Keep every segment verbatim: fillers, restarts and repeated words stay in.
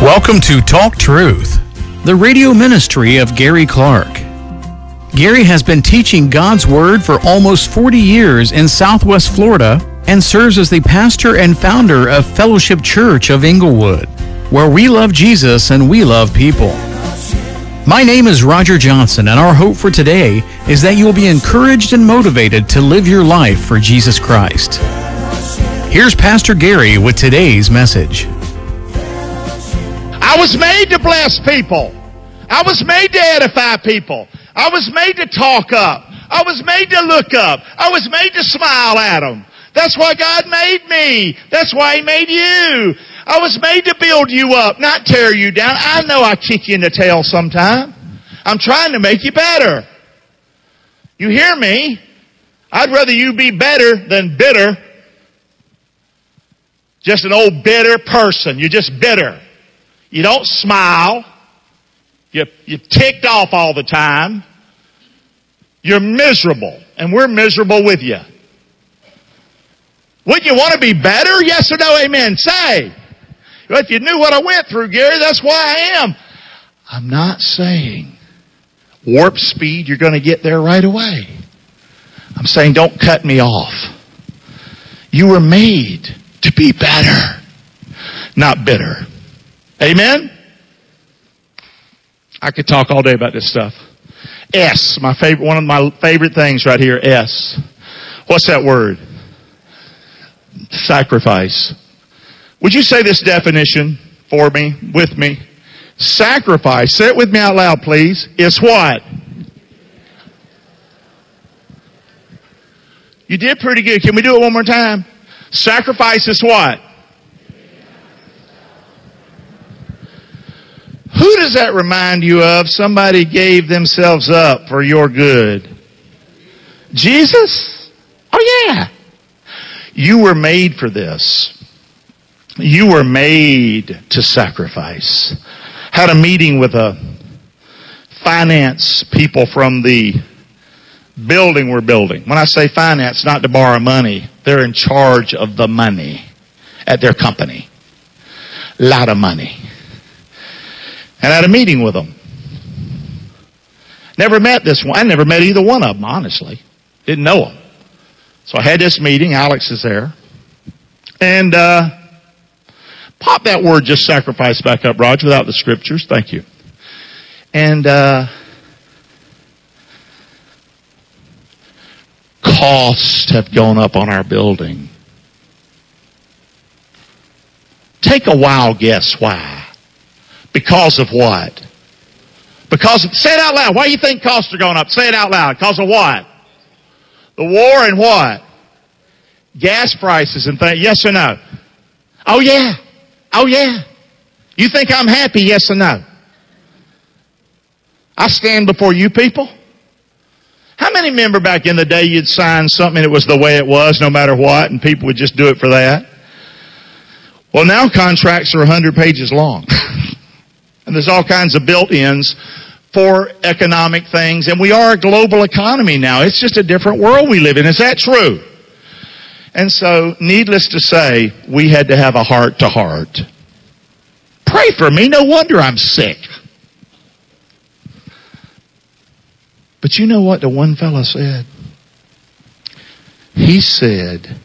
Welcome to Talk Truth, the radio ministry of Gary Clark. Gary has been teaching God's Word for almost forty years in Southwest Florida and serves as the pastor and founder of Fellowship Church of Inglewood, where we love Jesus and we love people. My name is Roger Johnson, and our hope for today is that you will be encouraged and motivated to live your life for Jesus Christ. Here's Pastor Gary with today's message. I was made to bless people. I was made to edify people. I was made to talk up. I was made to look up. I was made to smile at them. That's why God made me. That's why He made you. I was made to build you up, not tear you down. I know I kick you in the tail sometime. I'm trying to make you better. You hear me? I'd rather you be better than bitter. Just an old bitter person. You're just bitter. You don't smile. You, you're ticked off all the time. You're miserable. And we're miserable with you. Wouldn't you want to be better? Yes or no? Amen. Say. Well, if you knew what I went through, Gary, that's why I am. I'm not saying warp speed, you're going to get there right away. I'm saying don't cut me off. You were made to be better, not bitter. Amen? I could talk all day about this stuff. S, my favorite, one of my favorite things right here, S. What's that word? Sacrifice. Would you say this definition for me, with me? Sacrifice, say it with me out loud, please, is what? You did pretty good. Can we do it one more time? Sacrifice is what? Who does that remind you of? Somebody gave themselves up for your good. Jesus? Oh yeah. You were made for this. You were made to sacrifice. Had a meeting with a finance people from the building we're building. When I say finance, not to borrow money. They're in charge of the money at their company. A lot of money. And I had a meeting with them. Never met this one. I never met either one of them, honestly. Didn't know them. So I had this meeting. Alex is there. And, uh, pop that word, just sacrifice, back up, Roger, without the scriptures. Thank you. And, uh, costs have gone up on our building. Take a wild guess why. Because of what? Because of, say it out loud. Why do you think costs are going up? Say it out loud. Because of what? The war and what? Gas prices and things. Yes or no? Oh yeah. Oh yeah. You think I'm happy? Yes or no? I stand before you people. How many remember back in the day you'd sign something and it was the way it was no matter what and people would just do it for that? Well, now contracts are one hundred pages long. And there's all kinds of built-ins for economic things. And we are a global economy now. It's just a different world we live in. Is that true? And so, needless to say, we had to have a heart-to-heart. Pray for me. No wonder I'm sick. But you know what the one fellow said? He said,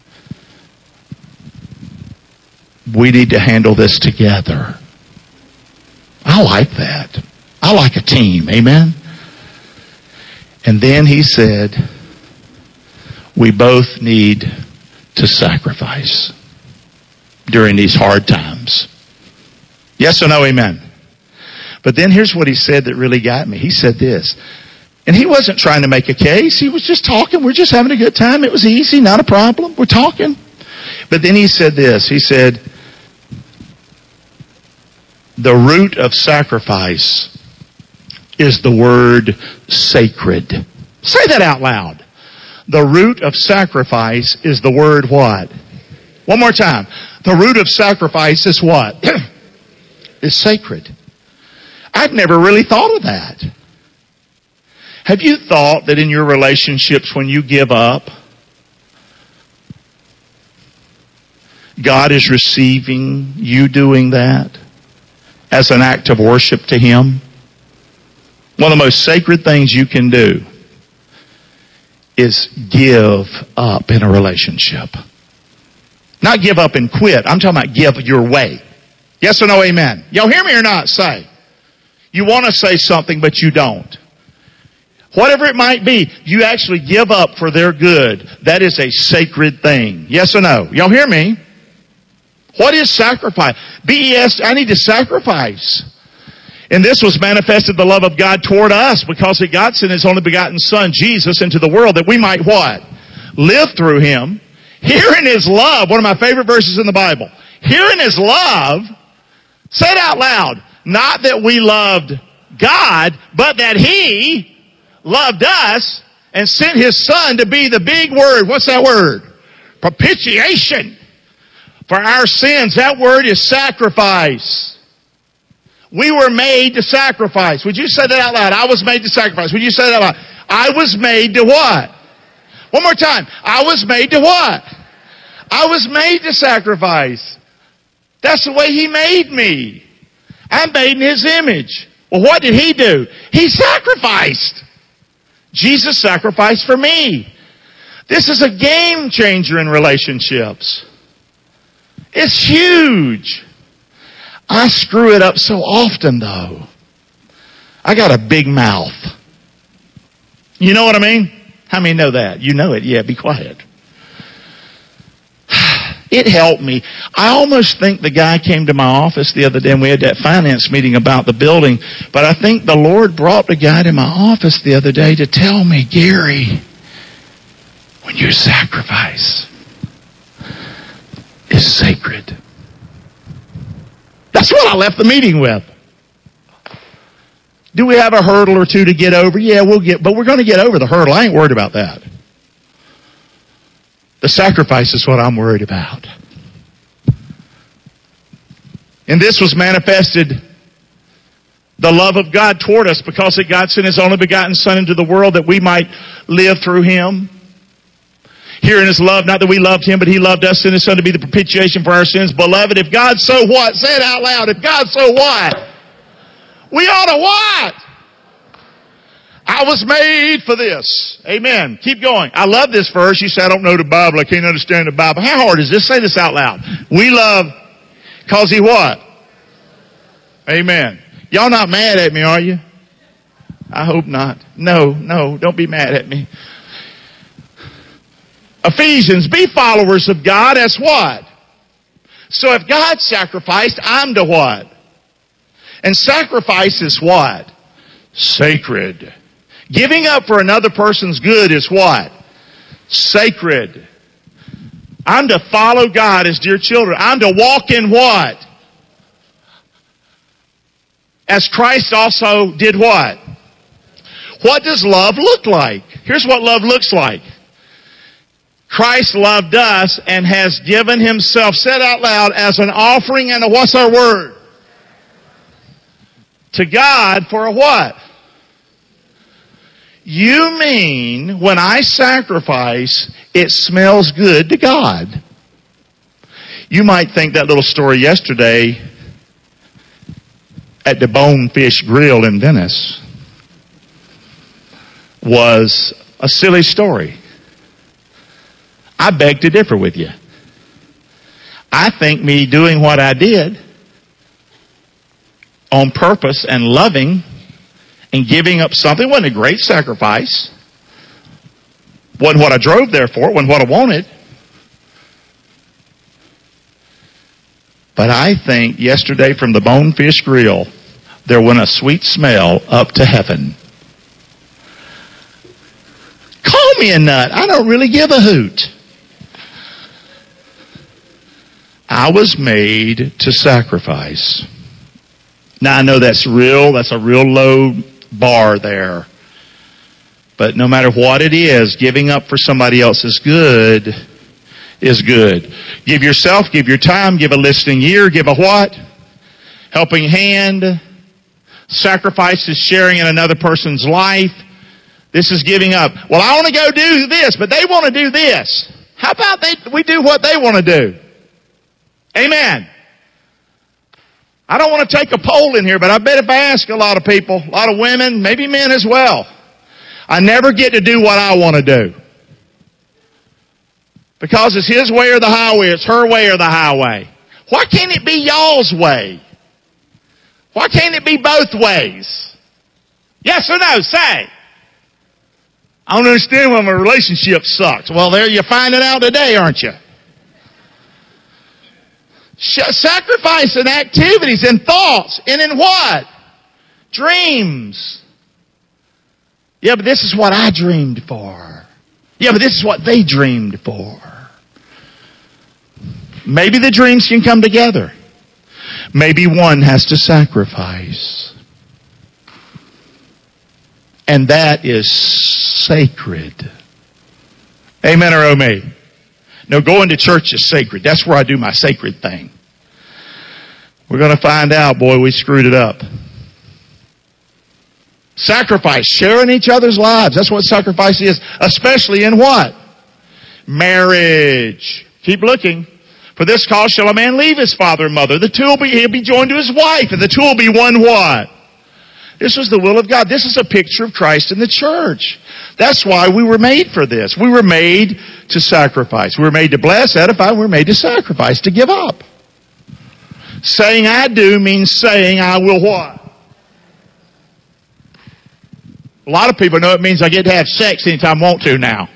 we need to handle this together. I like that. I like a team. Amen? And then he said, we both need to sacrifice during these hard times. Yes or no? Amen? But then here's what he said that really got me. He said this. And he wasn't trying to make a case. He was just talking. We're just having a good time. It was easy. Not a problem. We're talking. But then he said this. He said, the root of sacrifice is the word sacred. Say that out loud. The root of sacrifice is the word what? One more time. The root of sacrifice is what? Is sacred. I've never really thought of that. Have you thought that in your relationships when you give up, God is receiving you doing that? as an act of worship to Him? One of the most sacred things you can do is give up in a relationship. Not give up and quit. I'm talking about give your way. Yes or no, amen? Y'all hear me or not? Say. You want to say something, but you don't. Whatever it might be, you actually give up for their good. That is a sacred thing. Yes or no? Y'all hear me? What is sacrifice? B E S, I need to sacrifice. And this was manifested the love of God toward us, because that God sent His only begotten Son, Jesus, into the world that we might what? Live through Him. Hearing His love, one of my favorite verses in the Bible. Hearing His love, say it out loud. Not that we loved God, but that He loved us and sent His Son to be the big word. What's that word? Propitiation for our sins. That word is sacrifice. We were made to sacrifice. Would you say that out loud? I was made to sacrifice. Would you say that out loud? I was made to what? One more time. I was made to what? I was made to sacrifice. That's the way He made me. I'm made in His image. Well, what did He do? He sacrificed. Jesus sacrificed for me. This is a game changer in relationships. It's huge. I screw it up so often, though. I got a big mouth. You know what I mean? How many know that? You know it. Yeah, be quiet. It helped me. I almost think the guy came to my office the other day and we had that finance meeting about the building. But I think the Lord brought the guy to my office the other day to tell me, Gary, when you sacrifice, it's sacred. That's what I left the meeting with. Do we have a hurdle or two to get over? Yeah, we'll get, but we're going to get over the hurdle. I ain't worried about that. The sacrifice is what I'm worried about. And this was manifested, the love of God toward us, because that God sent His only begotten Son into the world that we might live through Him. Herein His love, not that we loved Him, but He loved us, sent His Son to be the propitiation for our sins. Beloved, if God so what? Say it out loud. If God so what? We ought to what? I was made for this. Amen. Keep going. I love this verse. You say, I don't know the Bible. I can't understand the Bible. How hard is this? Say this out loud. We love because He what? Amen. Y'all not mad at me, are you? I hope not. No, no, don't be mad at me. Ephesians, be followers of God as what? So if God sacrificed, I'm to what? And sacrifice is what? Sacred. Giving up for another person's good is what? Sacred. I'm to follow God as dear children. I'm to walk in what? As Christ also did what? What does love look like? Here's what love looks like. Christ loved us and has given Himself, said out loud, as an offering and a, what's our word? To God for a what? You mean when I sacrifice, it smells good to God. You might think that little story yesterday at the Bonefish Grill in Venice was a silly story. I beg to differ with you. I think me doing what I did on purpose and loving and giving up something wasn't a great sacrifice. Wasn't what I drove there for. Wasn't what I wanted. But I think yesterday from the Bonefish Grill, there went a sweet smell up to heaven. Call me a nut. I don't really give a hoot. I was made to sacrifice. Now I know that's real, that's a real low bar there. But no matter what it is, giving up for somebody else is good, is good. Give yourself, give your time, give a listening ear, give a what? Helping hand. Sacrifice is sharing in another person's life. This is giving up. Well, I want to go do this, but they want to do this. How about they, we do what they want to do? Amen. I don't want to take a poll in here, but I bet if I ask a lot of people, a lot of women, maybe men as well, I never get to do what I want to do. Because it's his way or the highway, it's her way or the highway. Why can't it be y'all's way? Why can't it be both ways? Yes or no? Say. I don't understand why my relationship sucks. Well, there you're finding out today, aren't you? Sacrifice in activities and thoughts and in what? Dreams. Yeah, but this is what I dreamed for. Yeah, but this is what they dreamed for. Maybe the dreams can come together. Maybe one has to sacrifice. And that is sacred. Amen or oh me? No, going to church is sacred. That's where I do my sacred thing. We're going to find out, boy, we screwed it up. Sacrifice, sharing each other's lives. That's what sacrifice is. Especially in what? Marriage. Keep looking. For this cause shall a man leave his father and mother. The two will be, he'll be joined to his wife, and the two will be one what? This was the will of God. This is a picture of Christ in the church. That's why we were made for this. We were made to sacrifice. We were made to bless, edify. We were made to sacrifice, to give up. Saying I do means saying I will what? A lot of people know it means I get to have sex anytime I want to now.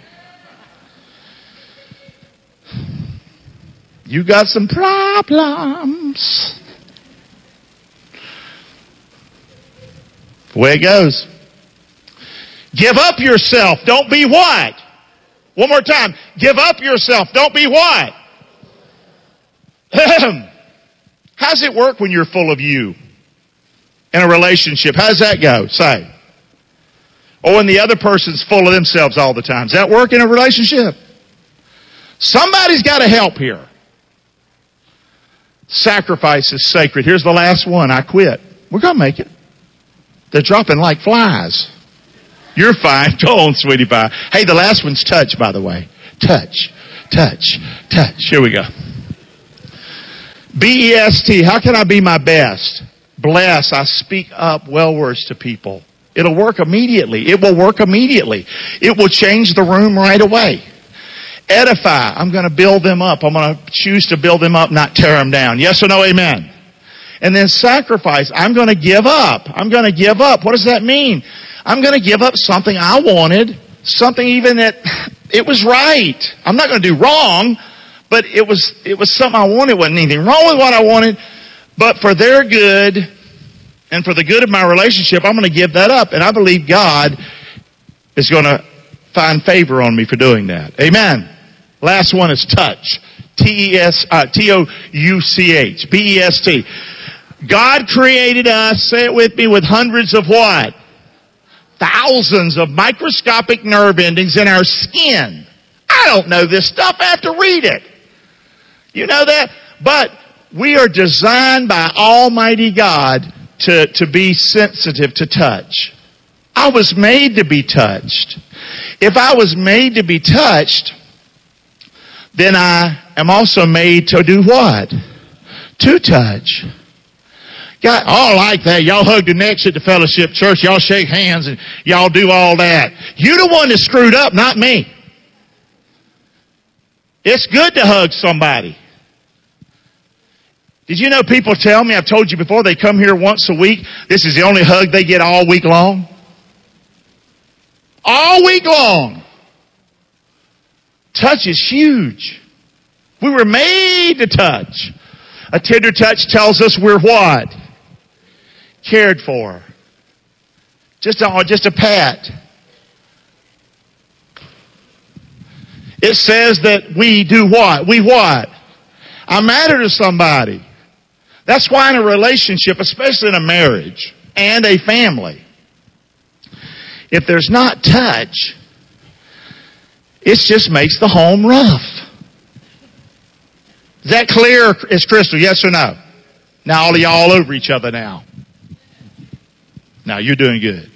You got some problems. The way it goes. Give up yourself. Don't be what? One more time. Give up yourself. Don't be what? How does it work when you're full of you? In a relationship. How does that go? Say. Or when the other person's full of themselves all the time. Does that work in a relationship? Somebody's got to help here. Sacrifice is sacred. Here's the last one. I quit. We're going to make it. They're dropping like flies. You're fine. Go on, sweetie pie. Hey, the last one's touch, by the way. Touch, touch, touch. Here we go. B E S T. How can I be my best? Bless. I speak up well words to people. It'll work immediately. It will work immediately. It will change the room right away. Edify. I'm going to build them up. I'm going to choose to build them up, not tear them down. Yes or no? Amen. And then sacrifice. I'm going to give up. I'm going to give up. What does that mean? I'm going to give up something I wanted. Something even that it was right. I'm not going to do wrong, but it was, it was something I wanted. There wasn't anything wrong with what I wanted. But for their good and for the good of my relationship, I'm going to give that up. And I believe God is going to find favor on me for doing that. Amen. Last one is touch. T E S, uh, T O U C H. B E S T. God created us, say it with me, with hundreds of what? Thousands of microscopic nerve endings in our skin. I don't know this stuff. I have to read it. You know that? But we are designed by Almighty God to, to be sensitive to touch. I was made to be touched. If I was made to be touched, then I am also made to do what? To touch. God, all like that. Y'all hug the necks at the fellowship church. Y'all shake hands and y'all do all that. You're the one that screwed up, not me. It's good to hug somebody. Did you know people tell me, I've told you before, they come here once a week. This is the only hug they get all week long. All week long. Touch is huge. We were made to touch. A tender touch tells us we're what? Cared for. Just a, just a pat. It says that we do what? We what? I matter to somebody. That's why in a relationship, especially in a marriage and a family, if there's not touch, it just makes the home rough. Is that clear as crystal? Yes or no? Now all of y'all all over each other now. Now you're doing good.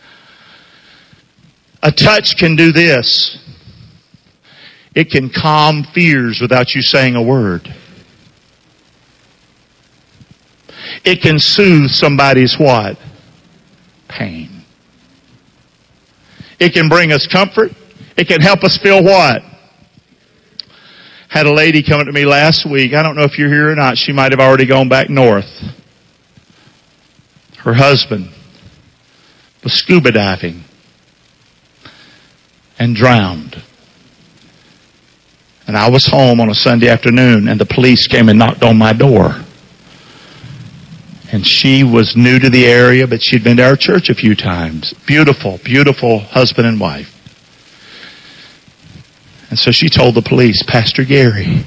A touch can do this. It can calm fears without you saying a word. It can soothe somebody's what? Pain. It can bring us comfort. It can help us feel what? Had a lady come to me last week. I don't know if you're here or not. She might have already gone back north. Her husband was scuba diving and drowned. And I was home on a Sunday afternoon, and the police came and knocked on my door. And she was new to the area, but she'd been to our church a few times. Beautiful, beautiful husband and wife. And so she told the police, Pastor Gary,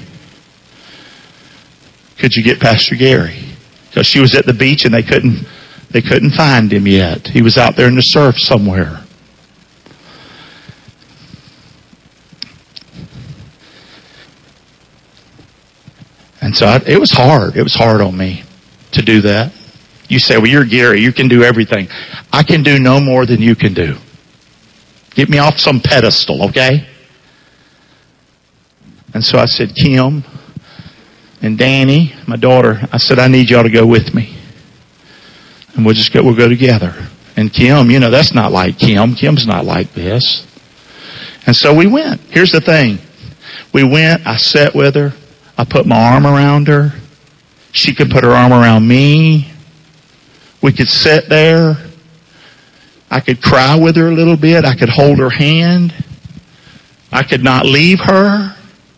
could you get Pastor Gary? Because she was at the beach and they couldn't, they couldn't find him yet. He was out there in the surf somewhere. And so I, it was hard. It was hard on me to do that. You say, well, you're Gary. You can do everything. I can do no more than you can do. Get me off some pedestal, okay? And so I said, Kim and Danny, my daughter, I said, I need y'all to go with me. And we'll just go, we'll go together. And Kim, you know, that's not like Kim. Kim's not like this. And so we went. Here's the thing. We went, I sat with her. I put my arm around her. She could put her arm around me. We could sit there. I could cry with her a little bit. I could hold her hand. I could not leave her.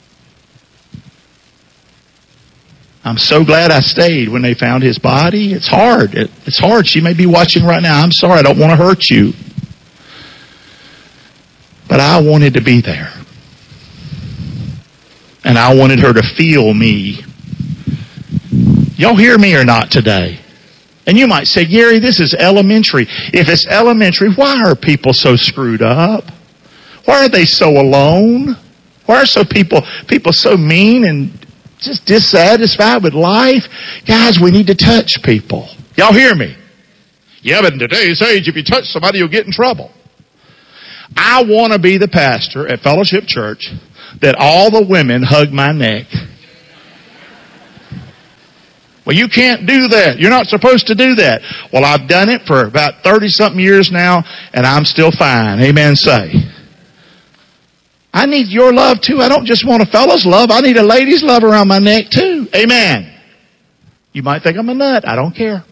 I'm so glad I stayed when they found his body. It's hard. It, it's hard. She may be watching right now. I'm sorry. I don't want to hurt you. But I wanted to be there. And I wanted her to feel me. Y'all hear me or not today? And you might say, Gary, this is elementary. If it's elementary, why are people so screwed up? Why are they so alone? Why are so people people so mean and just dissatisfied with life? Guys, we need to touch people. Y'all hear me? Yeah, but in today's age, if you touch somebody, you'll get in trouble. I want to be the pastor at Fellowship Church that all the women hug my neck. Well, you can't do that. You're not supposed to do that. Well, I've done it for about thirty-something years now, and I'm still fine. Amen, say. I need your love, too. I don't just want a fellow's love. I need a lady's love around my neck, too. Amen. You might think I'm a nut. I don't care.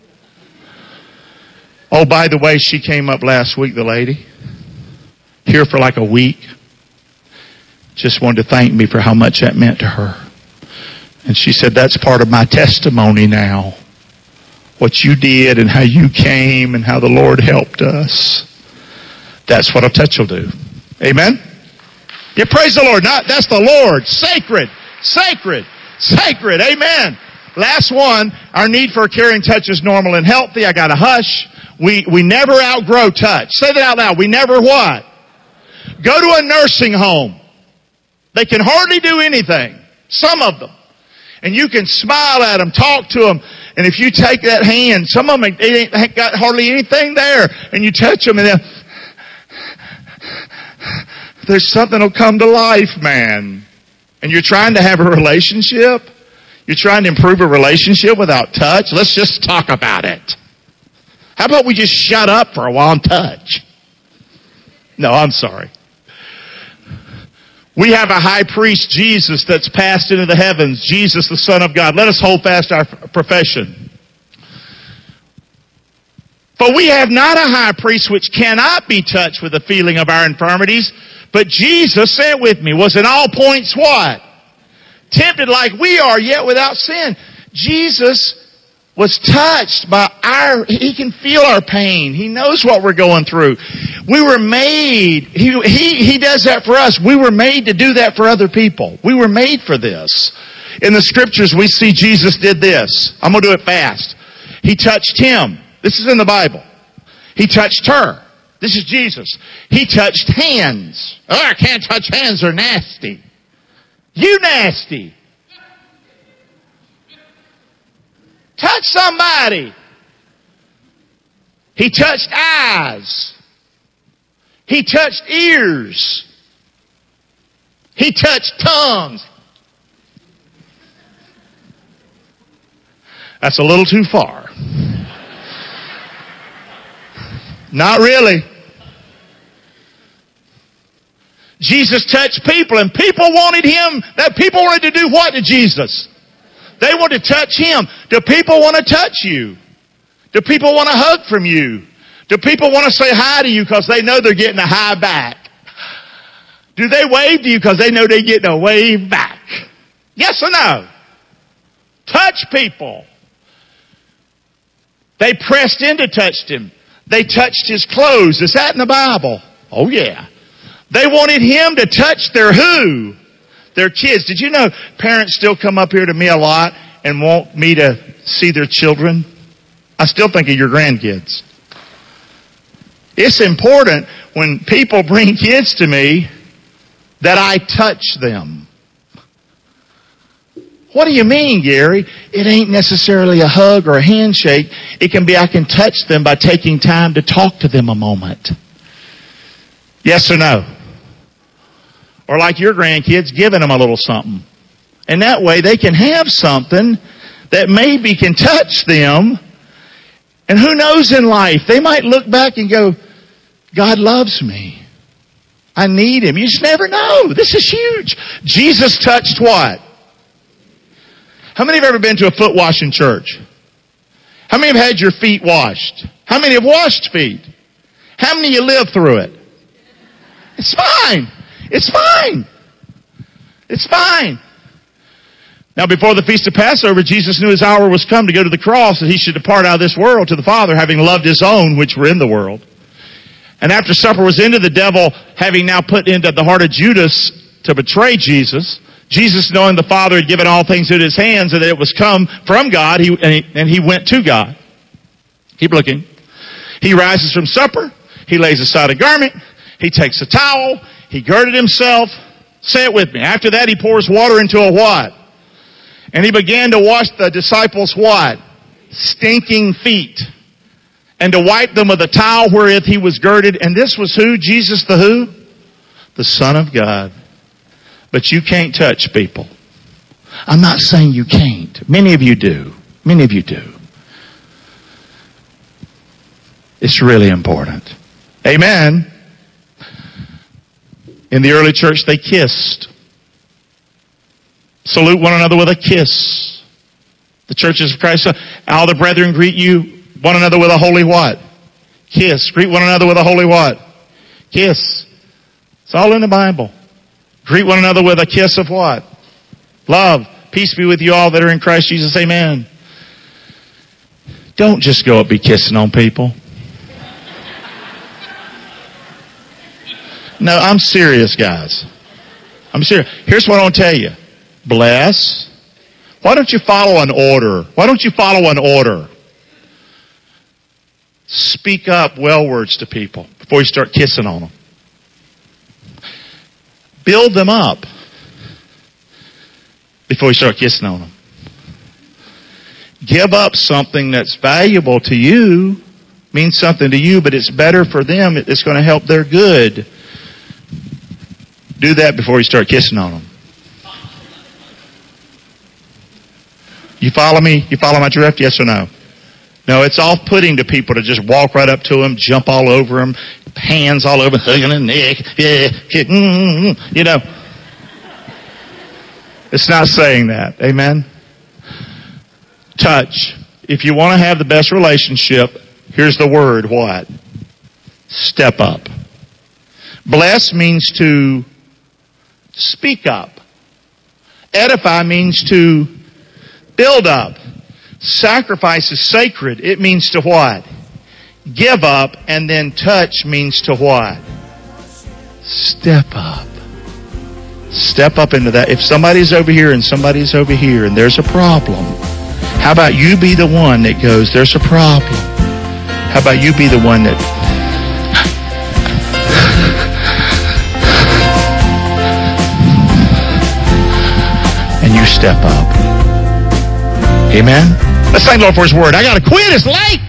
Oh, by the way, she came up last week, the lady. Here for like a week. Just wanted to thank me for how much that meant to her. And she said, that's part of my testimony now. What you did and how you came and how the Lord helped us. That's what a touch will do. Amen? Yeah, praise the Lord. Not, that's the Lord. Sacred. Sacred. Sacred. Amen. Last one. Our need for a caring touch is normal and healthy. I got a hush. We, we never outgrow touch. Say that out loud. We never what? Go to a nursing home. They can hardly do anything. Some of them. And you can smile at them, talk to them. And if you take that hand, some of them, they ain't got hardly anything there. And you touch them and then there's something will come to life, man. And you're trying to have a relationship. You're trying to improve a relationship without touch. Let's just talk about it. How about we just shut up for a while and touch? No, I'm sorry. We have a high priest, Jesus, that's passed into the heavens. Jesus, the Son of God. Let us hold fast our profession. For we have not a high priest which cannot be touched with the feeling of our infirmities, but Jesus, say it with me, was in all points what? Tempted like we are, yet without sin. Jesus was touched by our, He can feel our pain. He knows what we're going through. We were made, He, he, he does that for us. We were made to do that for other people. We were made for this. In the scriptures we see Jesus did this. I'm going to do it fast. He touched him. This is in the Bible. He touched her. This is Jesus. He touched hands. Oh, I can't touch hands. They're nasty. You nasty. Touch somebody. He touched eyes. He touched ears. He touched tongues. That's a little too far. Not really. Jesus touched people, and people wanted him. That people wanted to do what to Jesus? They wanted to touch him. Do people want to touch you? Do people want to hug from you? Do people want to say hi to you because they know they're getting a hi back? Do they wave to you because they know they're getting a wave back? Yes or no? Touch people. They pressed in to touch him. They touched his clothes. Is that in the Bible? Oh yeah. They wanted him to touch their who? Their kids. Did you know parents still come up here to me a lot and want me to see their children? I still think of your grandkids. It's important when people bring kids to me that I touch them. What do you mean, Gary? It ain't necessarily a hug or a handshake. It can be I can touch them by taking time to talk to them a moment. Yes or no? Or like your grandkids, giving them a little something. And that way they can have something that maybe can touch them. And who knows in life, they might look back and go, God loves me. I need him. You just never know. This is huge. Jesus touched what? How many have ever been to a foot washing church? How many have had your feet washed? How many have washed feet? How many of you live through it? It's fine. It's fine. It's fine. Now, before the Feast of Passover, Jesus knew his hour was come to go to the cross, that he should depart out of this world to the Father, having loved his own which were in the world. And after supper was ended, the devil, having now put into the heart of Judas to betray Jesus, Jesus, knowing the Father had given all things into his hands and that it was come from God, he, and, he, and he went to God. Keep looking. He rises from supper. He lays aside a garment. He takes a towel. He girded himself. Say it with me. After that, he pours water into a what? And he began to wash the disciples' what? Stinking feet. And to wipe them with a towel wherewith he was girded. And this was who? Jesus the who? The Son of God. But you can't touch people. I'm not saying you can't. Many of you do. Many of you do. It's really important. Amen. In the early church, they kissed. Salute one another with a kiss. The churches of Christ. All the brethren greet you, one another with a holy what? Kiss. Greet one another with a holy what? Kiss. It's all in the Bible. Greet one another with a kiss of what? Love. Peace be with you all that are in Christ Jesus. Amen. Don't just go up be kissing on people. No, I'm serious, guys. I'm serious. Here's what I want to tell you. Bless. Why don't you follow an order? Why don't you follow an order? Speak up well words to people before you start kissing on them. Build them up before you start kissing on them. Give up something that's valuable to you, means something to you, but it's better for them. It's going to help their good. Do that before you start kissing on them. You follow me? You follow my drift? Yes or no? No, it's off-putting to people to just walk right up to them, jump all over them, hands all over, hugging their neck, yeah, mm-hmm, you know. It's not saying that. Amen? Touch. If you want to have the best relationship, here's the word, what? Step up. Bless means to speak up. Edify means to build up. Sacrifice is sacred. It means to what? Give up. And then touch means to what? Step up. Step up into that. If somebody's over here and somebody's over here and there's a problem, how about you be the one that goes, there's a problem. How about you be the one that and you step up. Amen? Let's thank the Lord for His Word. I got to quit. It's late.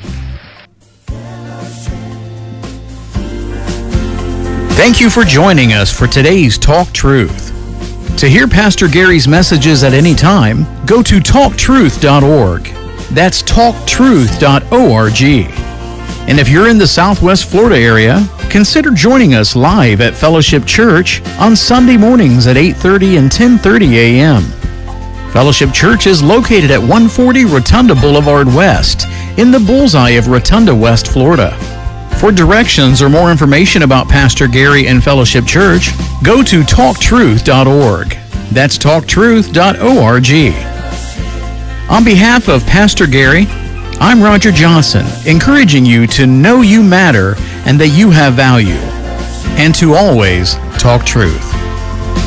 Thank you for joining us for today's Talk Truth. To hear Pastor Gary's messages at any time, go to talk truth dot org. That's talk truth dot org. And if you're in the Southwest Florida area, consider joining us live at Fellowship Church on Sunday mornings at eight thirty and ten thirty a.m. Fellowship Church is located at one forty Rotunda Boulevard West in the bullseye of Rotunda, West Florida. For directions or more information about Pastor Gary and Fellowship Church, go to talk truth dot org. That's talk truth dot org. On behalf of Pastor Gary, I'm Roger Johnson, encouraging you to know you matter and that you have value, and to always talk truth.